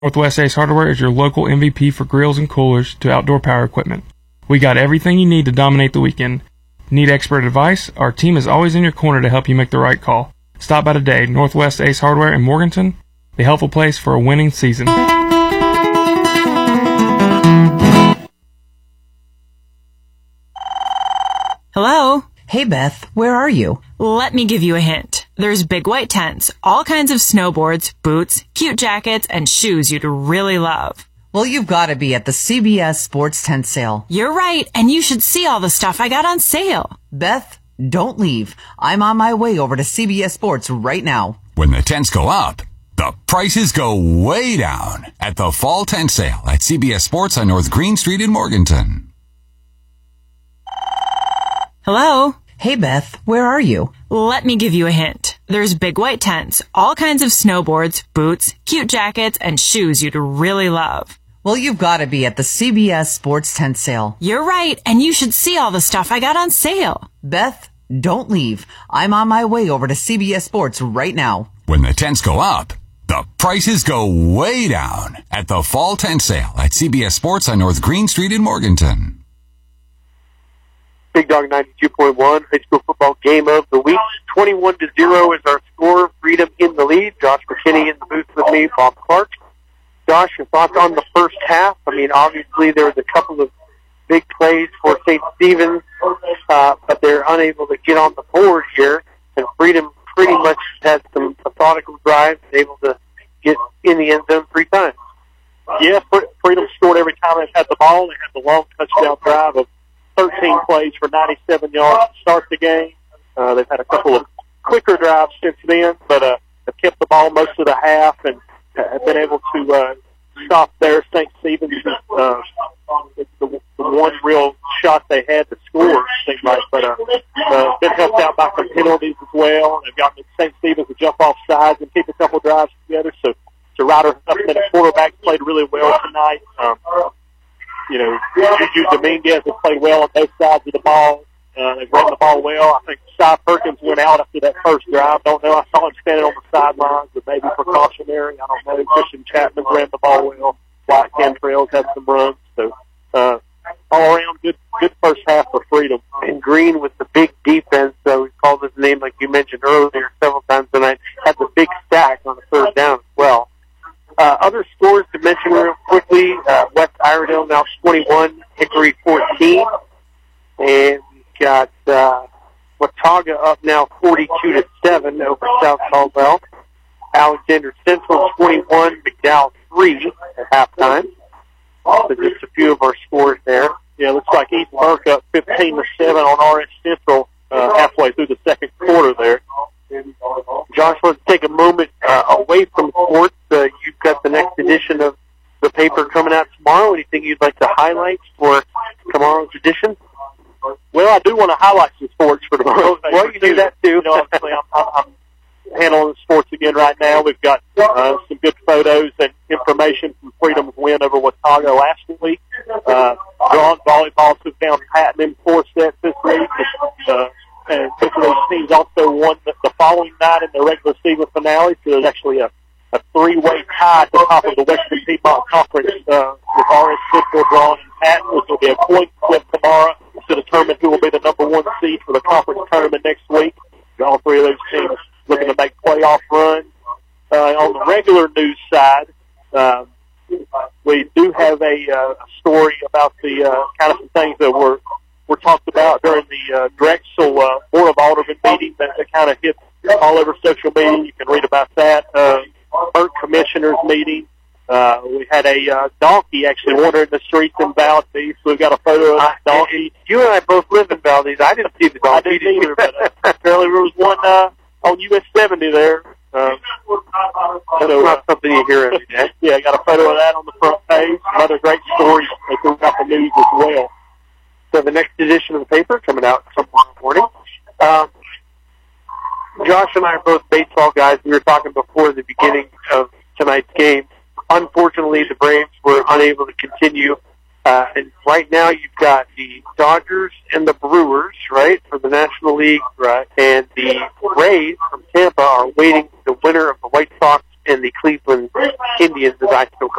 Northwest Ace Hardware is your local MVP for grills and coolers to outdoor power equipment. We got everything you need to dominate the weekend. Need expert advice? Our team is always in your corner to help you make the right call. Stop by today, Northwest Ace Hardware in Morganton, the helpful place for a winning season. Hello? Hey, Beth, where are you? Let me give you a hint. There's big white tents, all kinds of snowboards, boots, cute jackets, and shoes you'd really love. Well, you've got to be at the CBS Sports Tent Sale. You're right, and you should see all the stuff I got on sale. Beth, don't leave. I'm on my way over to CBS Sports right now. When the tents go up, the prices go way down at the Fall Tent Sale at CBS Sports on North Green Street in Morganton. Hello? Hey, Beth, where are you? Let me give you a hint. There's big white tents, all kinds of snowboards, boots, cute jackets, and shoes you'd really love. Well, you've got to be at the CBS Sports Tent Sale. You're right, and you should see all the stuff I got on sale. Beth, don't leave. I'm on my way over to CBS Sports right now. When the tents go up, the prices go way down at the Fall Tent Sale at CBS Sports on North Green Street in Morganton. Big Dog 92.1, high school football game of the week. 21-0 is our score. Freedom in the lead. Josh McKinney in the booth with me, Bob Clark. Josh, your thoughts on the first half? I mean, obviously there was a couple of big plays for St. Stephen's, but they're unable to get on the board here. And Freedom pretty much had some methodical drives, able to get in the end zone 3 times. Yeah, Freedom scored every time they had the ball. They had the long touchdown drive of 13 plays for 97 yards to start the game. They've had a couple of quicker drives since then, but have kept the ball most of the half and have been able to stop their St. Stephen's. The one real shot they had to score, it seemed like, but been helped out by some penalties as well. They've gotten St. Stephen's to jump off sides and keep a couple drives together. So Ryder Huffman at quarterback played really well tonight. Juju Dominguez has played well on both sides of the ball. They've run the ball well. I think Cy Perkins went out after that first drive. Don't know. I saw him standing on the sidelines, but maybe precautionary. I don't know. Christian Chapman ran the ball well. White Cantrell's had some runs. So all around, good first half for Freedom. And Green with the big defense, we called his name like you mentioned earlier several times tonight, had the big stack on the third down as well. Other scores to mention real quickly, West Iredale now 21, Hickory 14. And we've got Watauga up now 42-7 over South Caldwell. Alexander Central 21, McDowell 3 at halftime. So just a few of our scores there. Yeah, looks like East Burke up 15-7 on RS Central halfway through the second quarter there. Josh, let's take a moment away from sports. You've got the next edition of the paper coming out tomorrow. Anything you'd like to highlight for tomorrow's edition? Well, I do want to highlight some sports for tomorrow. Well, you do that too. Obviously, I'm handling the sports again right now. We've got some good photos and information from Freedom's win over Watauga last week. Drawn volleyball took down Patton in 4 sets this week. And both of those teams also won the following night in the regular season finale. So there's actually a 3-way tie at the top of the Western Piedmont Conference with RS Central, Drawn, and Patton, which will be a point flip tomorrow to determine who will be the number 1 seed for the conference tournament next week. All 3 of those teams looking to make playoff runs. On the regular news side, we do have a story about the kind of some things that were talked about during the Drexel Board of Aldermen meeting that kind of hit all over social media. You can read about that. Burnt Commissioners meeting. We had a donkey actually wandering the streets in Valdez. We've got a photo of that donkey. You and I both live in Valdez. I didn't see the donkey. I didn't either, but apparently there was one on US 70 there. That's not something you hear every day. Yeah, I got a photo of that on the front page. Another great story throughout the news as well. So the next edition of the paper coming out tomorrow morning. Josh and I are both baseball guys. We were talking before the beginning of tonight's game. Unfortunately, the Braves were unable to continue. And right now you've got the Dodgers and the Brewers, right, for the National League. Right. And the Rays from Tampa are waiting the winner of the White Sox and the Cleveland Indians, as I still call